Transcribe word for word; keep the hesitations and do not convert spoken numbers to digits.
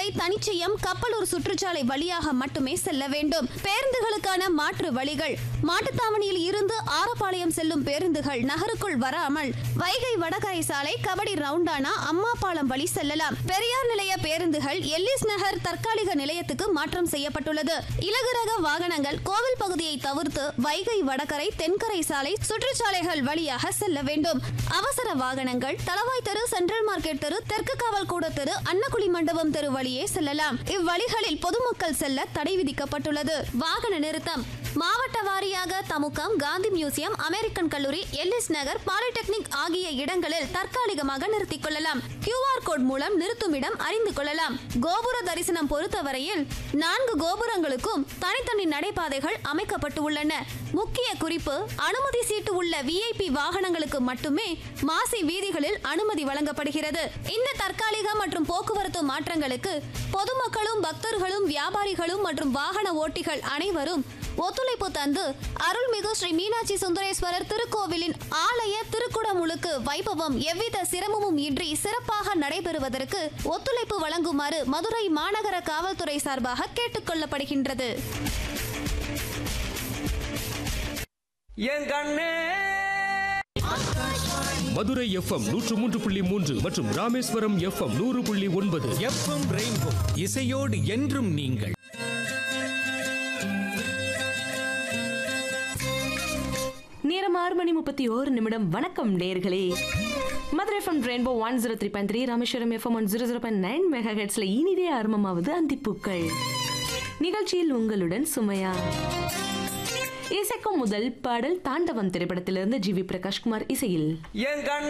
புதுக்கோட்டை தனிச்சயம் கப்பலூர் சுற்றுச்சாலை வழியாக மட்டுமே செல்ல வேண்டும். பேருந்துகளுக்கான மாற்று வழிகள்: மாட்டுத்தாவணியில் இருந்து ஆரப்பாளையம் செல்லும் பேருந்துகள் நகருக்குள் வராமல் வைகை வடகரை சாலை, கபடி ரவுண்டானா, அம்மாபாளையம் வழி செல்லலாம். பெரியார் நிலைய பேருந்துகள் எல்லிஸ் நகர் தற்காலிக நிலையத்துக்கு மாற்றம் செய்யப்பட்டுள்ளது. இலகுரக வாகனங்கள் கோவில் பகுதியை தவிர்த்து வைகை வடகரை, தென்கரை சாலை, சுற்றுச்சாலைகள் வழியாக செல்ல வேண்டும். அவசர வாகனங்கள் தளவாய் தெரு, சென்ட்ரல் மார்க்கெட் தெரு, தெற்கு காவல் கூட தெரு, அன்னக்குழி மண்டபம் தெரு வழியே செல்லலாம். இவ்வழிகளில் பொதுமக்கள் செல்ல தடை விதிக்கப்பட்டுள்ளது. வாகன நிறுத்தம்: மாவட்ட வாரியாக தமுகம், காந்தி மியூசியம், அமெரிக்கன் கல்லூரி, எல்லிஸ் நகர், பாலிடெக்னிக் ஆகிய இடங்களில் தற்காலிகமாக நிறுத்திக் கொள்ளலாம். கியூஆர் கோட் மூலம் நிறுத்துமிடம் அறிந்து கொள்ளலாம். கோபுர தரிசனம் பொறுத்தவரையில் நான்கு கோபுரங்களுக்கும் தனித்தனி நடைபாதைகள் அமைக்கப்பட்டு உள்ளன. முக்கிய குறிப்பு: அனுமதி சீட்டு உள்ள விஐபி வாகனங்களுக்கு மட்டுமே மாசி வீதிகளில் அனுமதி வழங்கப்படுகிறது. இந்த தற்காலிக மற்றும் போக்குவரத்து மாற்றங்களுக்கு பொதுமக்களும், பக்தர்களும், வியாபாரிகளும் மற்றும் வாகன ஓட்டிகள் அனைவரும் ஒத்துழைப்பு தந்து அருள்மிகு ஸ்ரீ மீனாட்சி சுந்தரேஸ்வரர் திருக்கோவிலின் ஆலய திருக்குடமுழுக்கு வைபவம் எவ்வித சிரமமும் இன்றி சிறப்பாக நடைபெறுவதற்கு ஒத்துழைப்பு வழங்குமாறு மதுரை மாநகர காவல்துறை சார்பாக கேட்டுக் கொள்ளப்படுகின்றது. மதுரை எஃப்எம் நூற்று மூன்று புள்ளி மூன்று மற்றும் ராமேஸ்வரம் எஃப்எம் நூறு புள்ளி ஒன்பது. எஃப்எம் ரெயின்போ, இசையோடு என்றும் நீங்கள். நேரம் ஆறு மணி முப்பத்தி ஓரு நிமிடம். வணக்கம் நேயர்களே. Madurai FM rainbow one zero three point three, Rameswaram FM one zero zero point nine mega ஹெர்ட்ஸ்ல இனிதே ஆரம்பமாவது அந்திப்பூக்கள் நிகழ்ச்சியில் உங்களுடன் சுமையா. இசைக்கும் முதல் பாடல் தாண்டவம் திரைப்படத்திலிருந்து ஜி வி பிரகாஷ்குமார் இசையில்.